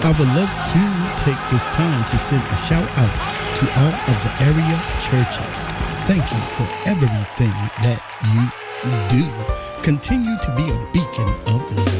I would love to take this time to send a shout out to all of the area churches. Thank you for everything that you do. Continue to be a beacon of light.